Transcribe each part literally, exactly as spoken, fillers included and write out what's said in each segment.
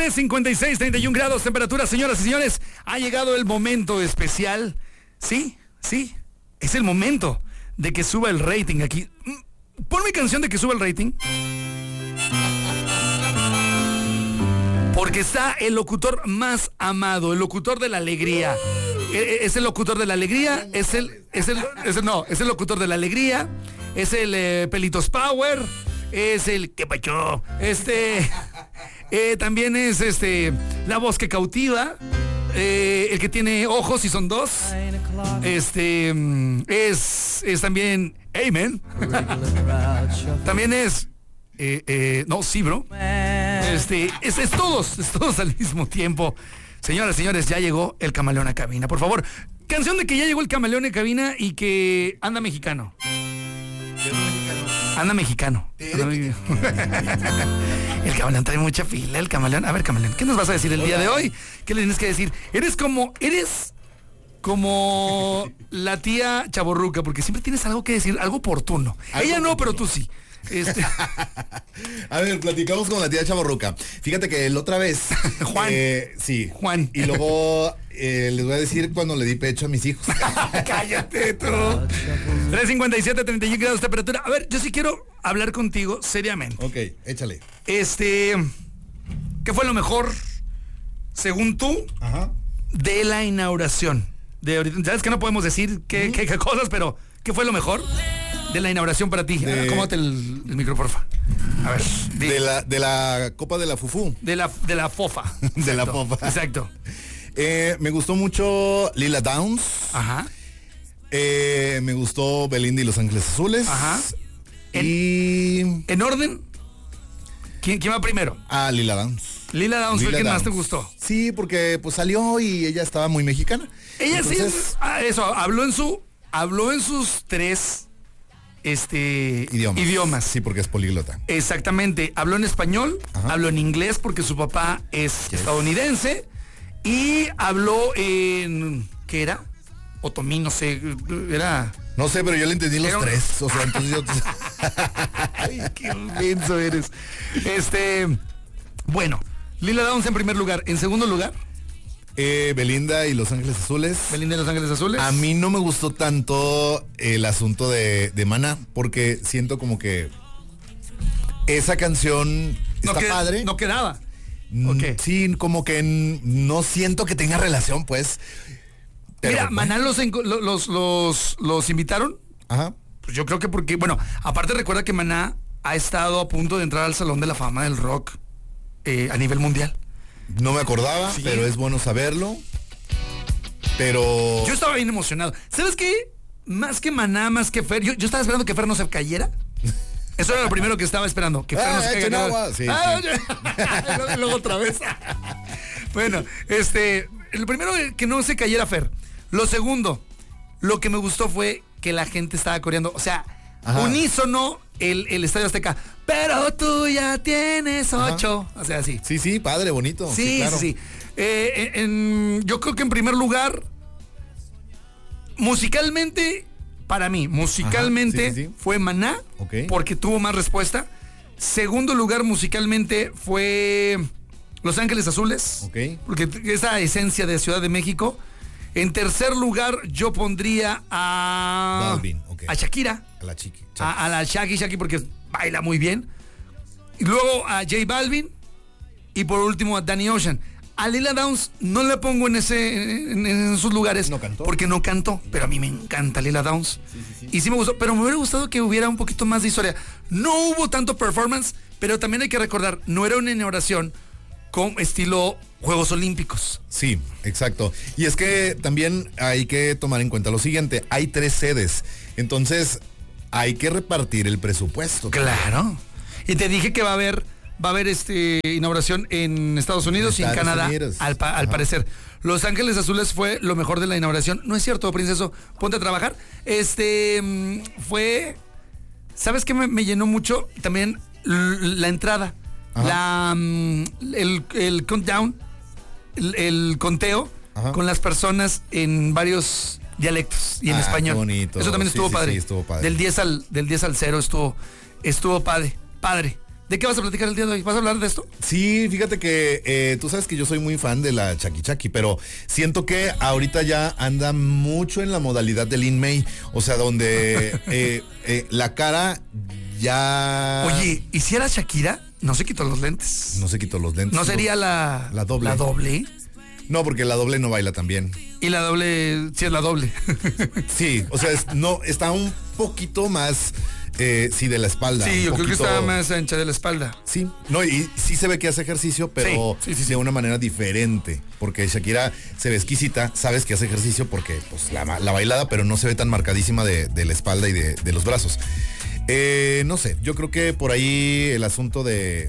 tres cincuenta y seis, treinta y un grados, temperatura, señoras y señores. Ha llegado el momento especial. Sí, sí, es el momento de que suba el rating aquí. Ponme canción de que suba el rating. Porque está el locutor más amado, el locutor de la alegría. Es el locutor de la alegría, es el, es el, es el no, es el locutor de la alegría, es el eh, Pelitos Power, es el ¿qué pacho? Este, eh, también es este, la voz que cautiva, eh, el que tiene ojos y son dos, este, es, es también Amen, también es, eh, eh, no, sí, bro, este, es, es todos, es todos al mismo tiempo. Señoras, señores, ya llegó el camaleón a cabina. Por favor, canción de que ya llegó el camaleón a cabina y que anda mexicano. Anda mexicano. Anda mexicano. El camaleón trae mucha fila, el camaleón. A ver, camaleón, ¿qué nos vas a decir el día de hoy? ¿Qué le tienes que decir? Eres como, eres como la tía chavorruca, porque siempre tienes algo que decir, algo oportuno. Ella no, pero tú sí. Este... A ver, platicamos con la tía chavorruca. Fíjate que la otra vez Juan eh, sí, Juan. Y luego eh, les voy a decir cuando le di pecho a mis hijos. Cállate tú. tres cincuenta y siete, treinta y uno grados de temperatura. A ver, yo sí quiero hablar contigo seriamente. Ok, échale. Este, ¿qué fue lo mejor, según tú, Ajá. de la inauguración? De ahorita, sabes que no podemos decir qué, qué, qué cosas, pero ¿qué fue lo mejor de la inauguración para ti? De... Acomódate el, el micro, porfa. A ver. Di. De la, de la Copa de la Fufú. De la, de la fofa. De la fofa. Exacto. Eh, me gustó mucho Lila Downs. Ajá. Eh, me gustó Belinda y Los Ángeles Azules. Ajá. En, y... ¿En orden? ¿Quién, quién va primero? Ah, Lila Downs. Lila Downs fue el que Downs. más te gustó. Sí, porque pues salió y ella estaba muy mexicana. Ella Entonces... sí, ah, eso, habló en su, habló en sus tres este idiomas. idiomas. Sí, porque es políglota. Exactamente, habló en español, Ajá. habló en inglés porque su papá es yes. estadounidense y habló en, ¿qué era? Otomí, no sé, era... No sé, pero yo le entendí los un... tres, o sea, entonces yo... Ay, qué inmenso eres. Este, bueno, Lila Downs en primer lugar. En segundo lugar... Eh, Belinda y Los Ángeles Azules. Belinda y Los Ángeles Azules. A mí no me gustó tanto el asunto de, de Maná, porque siento como que esa canción no está que, padre. No quedaba. Okay. Sí, como que no siento que tenga relación, pues. Pero, Mira, Maná los, los, los, los invitaron. Ajá. Pues yo creo que porque, bueno, aparte recuerda que Maná ha estado a punto de entrar al Salón de la Fama del Rock eh, a nivel mundial. No me acordaba, sí. Pero es bueno saberlo. Pero... Yo estaba bien emocionado. ¿Sabes qué? Más que Maná, más que Fer, yo, yo estaba esperando que Fer no se cayera. Eso era lo primero que estaba esperando. Que Fer ah, no se cayera. Agua. Sí, ah, sí. Luego otra vez. Bueno, este, lo primero que no se cayera Fer. Lo segundo, lo que me gustó fue que la gente estaba coreando. O sea, Ajá. unísono el, el Estadio Azteca. Pero tú ya tienes ocho. Ajá. O sea, así. Sí, sí, padre, bonito. Sí, sí, claro. sí. sí. Eh, en, yo creo que en primer lugar, musicalmente, para mí, musicalmente Ajá, sí, sí, sí. fue Maná, okay. porque tuvo más respuesta. Segundo lugar, musicalmente, fue Los Ángeles Azules, okay. porque esa esencia de Ciudad de México. En tercer lugar, yo pondría a Balvin, okay. a Shakira. A la Chiqui. A, a la Shaki Shaki porque baila muy bien. Y luego a J Balvin. Y por último a Danny Ocean. A Lila Downs no la pongo en ese en, en esos lugares. No cantó. Porque no cantó. Pero a mí me encanta Lila Downs. Sí, sí, sí. Y sí me gustó. Pero me hubiera gustado que hubiera un poquito más de historia. No hubo tanto performance. Pero también hay que recordar, no era una inauguración con estilo Juegos Olímpicos. Sí, exacto. Y es que también hay que tomar en cuenta lo siguiente. Hay tres sedes. Entonces hay que repartir el presupuesto. Claro. Y te dije que va a haber... Va a haber este inauguración en Estados Unidos en y en Canadá, Unidos. al, pa, al parecer. Los Ángeles Azules fue lo mejor de la inauguración. No es cierto, princeso, ponte a trabajar. Este fue, ¿sabes qué me, me llenó mucho? También la entrada, Ajá. la el, el countdown, el, el conteo Ajá. con las personas en varios dialectos y en ah, español. Bonito. Eso también estuvo, sí, padre. Sí, sí, estuvo padre. Del diez al del diez al cero estuvo estuvo padre, padre. ¿De qué vas a platicar el día de hoy? ¿Vas a hablar de esto? Sí, fíjate que eh, tú sabes que yo soy muy fan de la Chaki Chaki, pero siento que ahorita ya anda mucho en la modalidad del Lin May, o sea, donde eh, eh, la cara ya... Oye, ¿y si era Shakira? No se quitó los lentes. No se quitó los lentes. ¿No sería la... La doble. La doble? No, porque la doble no baila tan bien. Y la doble, sí es la doble. Sí, o sea, es, no, está un poquito más... Eh, sí, de la espalda. Sí, yo poquito... creo que está más ancha de la espalda. Sí, no, y sí se ve que hace ejercicio, pero sí, sí, sí, de una manera diferente. Porque Shakira se ve exquisita, sabes que hace ejercicio porque pues la, la bailada, pero no se ve tan marcadísima de, de la espalda y de, de los brazos. Eh, no sé, yo creo que por ahí el asunto de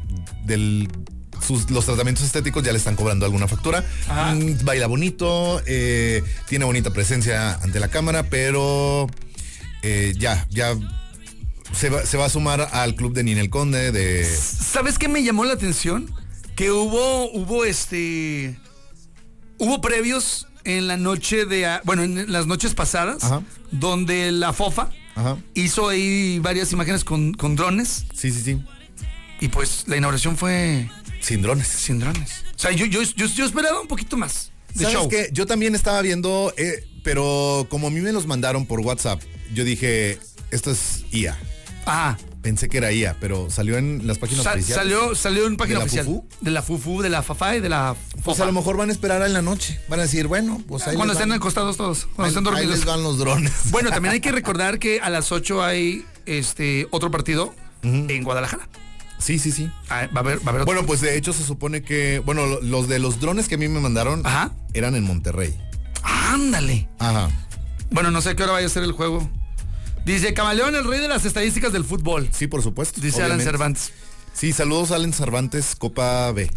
del sus, los tratamientos estéticos ya le están cobrando alguna factura. Mm, baila bonito, eh, tiene bonita presencia ante la cámara, pero eh, ya, ya. Se va, se va a sumar al club de Ninel Conde de... ¿Sabes qué me llamó la atención? Que hubo, hubo este... Hubo previos en la noche de... Bueno, en las noches pasadas, Ajá. donde la Fofa Ajá. hizo ahí varias imágenes con, con drones. Sí, sí, sí. Y pues la inauguración fue... Sin drones. Sin drones. O sea, yo, yo, yo, yo esperaba un poquito más de ¿Sabes show. qué? Yo también estaba viendo, eh, pero como a mí me los mandaron por WhatsApp, yo dije, esto es I A. Ah. Pensé que era I A, pero salió en las páginas Sa- oficiales. Salió, salió en página ¿De la oficial. Fufu? De la Fufu, de la Fafá y de la Fofa. Pues a lo mejor van a esperar en la noche. Van a decir, bueno, pues ahí Cuando les estén van, acostados todos, cuando ahí, estén dormidos. ahí les van los drones. Bueno, también hay que recordar que a las ocho hay este otro partido uh-huh. en Guadalajara. Sí, sí, sí. Ah, va a haber, va a haber otro. Bueno, pues de hecho se supone que, bueno, los de los drones que a mí me mandaron Ajá. eran en Monterrey. Ándale. Ajá. Bueno, no sé a qué hora vaya a ser el juego. Dice Camaleón, el rey de las estadísticas del fútbol. Sí, por supuesto. Dice obviamente. Alan Cervantes. Sí, saludos a Alan Cervantes, Copa B.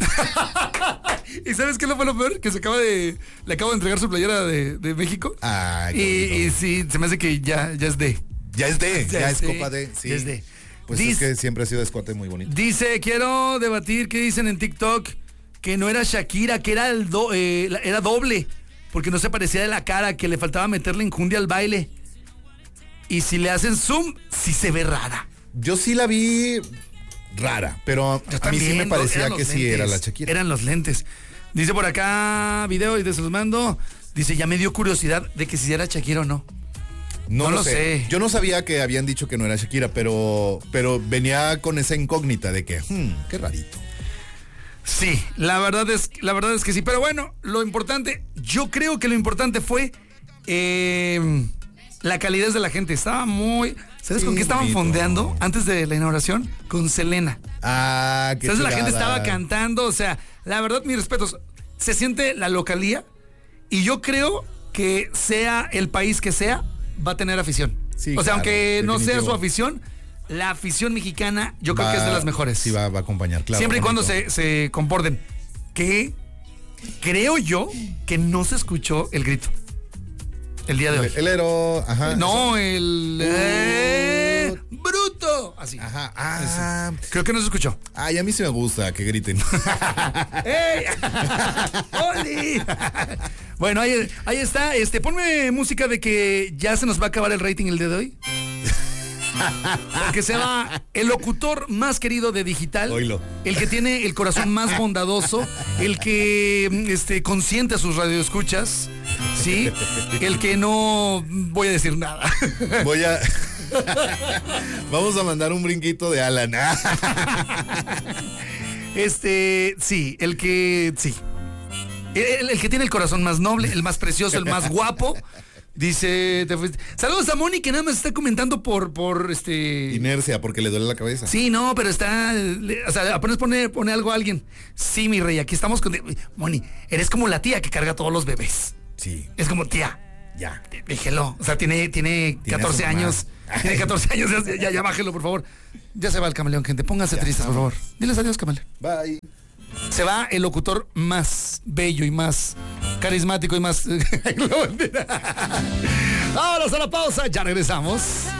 ¿Y sabes qué fue lo peor? Que se acaba de... Le acabo de entregar su playera de, de México. Ay, y, y sí, se me hace que ya, ya es D. Ya es D, ya, ya es, es Copa D. Sí. Ya es D. Pues dice, es que siempre ha sido escote muy bonito. Dice, quiero debatir qué dicen en TikTok, que no era Shakira, que era el do, eh, era doble, porque no se parecía de la cara, que le faltaba meterle enjundia al baile. Y si le hacen zoom, sí se ve rara. Yo sí la vi rara, pero a también, mí sí me parecía que lentes, sí era la Shakira. Eran los lentes. Dice por acá, video y se los mando. Dice, ya me dio curiosidad de que si era Shakira o no. No, no lo lo sé. sé. Yo no sabía que habían dicho que no era Shakira, pero, pero venía con esa incógnita de que, hmm, qué rarito. Sí, la verdad es, la verdad es que sí. Pero bueno, lo importante, yo creo que lo importante fue eh, la calidez de la gente. Estaba muy... ¿Sabes sí, con qué estaban bonito. fondeando antes de la inauguración? Con Selena. Ah, qué ¿Sabes? chulada. La gente estaba cantando, o sea, la verdad, mis respetos. Se siente la localía y yo creo que sea el país que sea, va a tener afición. Sí, o sea, claro, aunque no sea su afición, la afición mexicana yo creo va, que es de las mejores. Sí, va, va a acompañar, claro. Siempre y cuando se, se comporten. Que creo yo que no se escuchó el grito el día de hoy. El, el héroe, ajá. No, el... Uh, eh, ¡bruto! Así. Ajá, ah. Así. Creo que no se escuchó. Ay, a mí sí me gusta que griten. ¡Ey! ¡Oli! Bueno, ahí, ahí está. Este, ponme música de que ya se nos va a acabar el rating el día de hoy. Porque se va el locutor más querido de digital. Oilo. El que tiene el corazón más bondadoso. El que este, consiente a sus radioescuchas. ¿Sí? El que no voy a decir nada. Voy a... Vamos a mandar un brinquito de Alan. Este, sí, el que, sí. El, el que tiene el corazón más noble, el más precioso, el más guapo. Dice, te fuiste. Saludos a Moni, que nada más está comentando por, por este... inercia, porque le duele la cabeza. Sí, no, pero está, le, o sea, apenas pone, pone algo a alguien. Sí, mi rey, aquí estamos con... Moni, eres como la tía que carga a todos los bebés. Sí. Es como tía. Ya. Déjelo. O sea, tiene, tiene, tiene catorce años. Ay. Tiene catorce años. Ya, ya, ya bájelo, por favor. Ya se va el camaleón, gente. Pónganse ya tristes, por favor. Diles adiós, camaleón. Bye. Se va el locutor más bello y más carismático y más... Vámonos a la pausa. Ya regresamos.